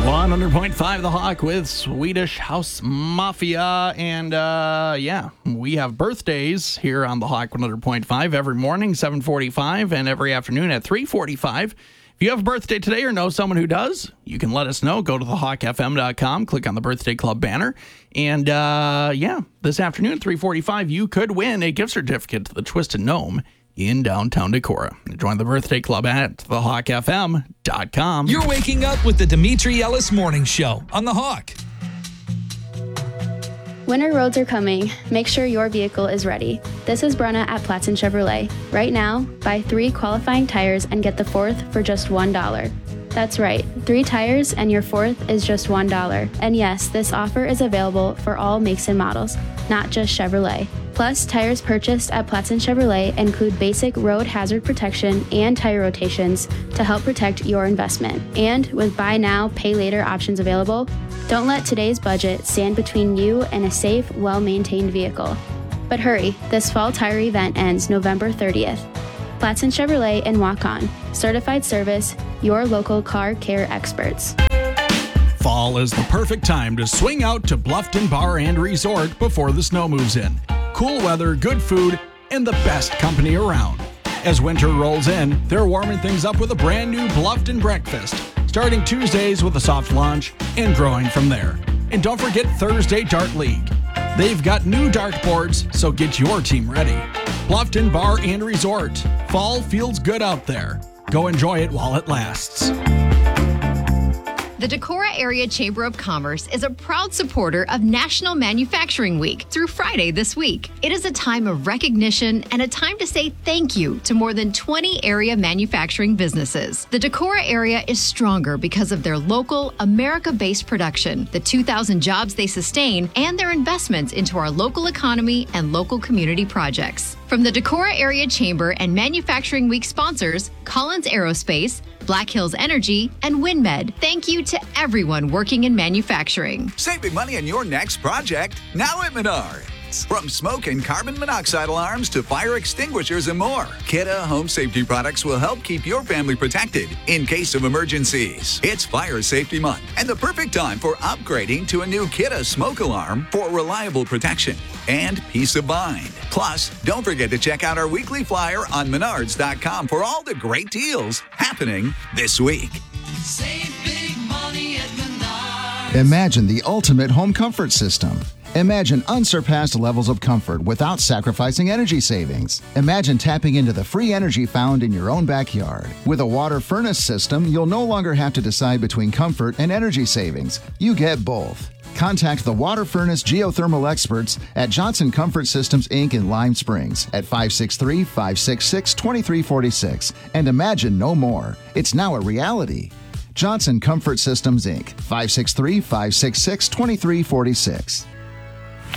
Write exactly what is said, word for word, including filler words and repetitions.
one hundred point five The Hawk with Swedish House Mafia. And, uh, yeah, we have birthdays here on The Hawk one hundred point five every morning, seven forty-five, and every afternoon at three forty-five. If you have a birthday today or know someone who does, you can let us know. Go to the hawk f m dot com, click on the Birthday Club banner. And, uh, yeah, this afternoon at three forty-five, you could win a gift certificate to the Twisted Gnome in downtown Decorah. Join the Birthday Club at the hawk f m dot com. You're waking up with the Dimitri Ellis Morning Show on The Hawk. Winter roads are coming. Make sure your vehicle is ready. This is Brenna at Platson Chevrolet. Right now, buy three qualifying tires and get the fourth for just one dollar. That's right, three tires and your fourth is just one dollar. And yes, this offer is available for all makes and models, not just Chevrolet. Plus, tires purchased at Platson Chevrolet include basic road hazard protection and tire rotations to help protect your investment. And with buy now, pay later options available, don't let today's budget stand between you and a safe, well-maintained vehicle. But hurry, this fall tire event ends November thirtieth. Platson Chevrolet and Walk-On. Certified service, your local car care experts. Fall is the perfect time to swing out to Bluffton Bar and Resort before the snow moves in. Cool weather, good food, and the best company around. As winter rolls in, they're warming things up with a brand new Bluffton breakfast, starting Tuesdays with a soft launch and growing from there. And don't forget Thursday Dart League. They've got new dartboards, so get your team ready. Bluffton Bar and Resort. Fall feels good out there. Go enjoy it while it lasts. The Decorah Area Chamber of Commerce is a proud supporter of National Manufacturing Week through Friday this week. It is a time of recognition and a time to say thank you to more than twenty area manufacturing businesses. The Decorah area is stronger because of their local, America-based production, the two thousand jobs they sustain, and their investments into our local economy and local community projects. From the Decorah Area Chamber and Manufacturing Week sponsors, Collins Aerospace, Black Hills Energy, and WinMed, thank you to everyone working in manufacturing. Save big money on your next project now at Menards. From smoke and carbon monoxide alarms to fire extinguishers and more, Kidde Home Safety Products will help keep your family protected in case of emergencies. It's Fire Safety Month and the perfect time for upgrading to a new Kidde smoke alarm for reliable protection and peace of mind. Plus, don't forget to check out our weekly flyer on menards dot com for all the great deals happening this week. Save big money at Menards. Imagine the ultimate home comfort system. Imagine unsurpassed levels of comfort without sacrificing energy savings. Imagine tapping into the free energy found in your own backyard. With a water furnace system, you'll no longer have to decide between comfort and energy savings. You get both. Contact the Water Furnace Geothermal experts at Johnson Comfort Systems, Incorporated in Lime Springs at five six three, five six six, two three four six and imagine no more. It's now a reality. Johnson Comfort Systems, Incorporated, five six three, five six six, two three four six.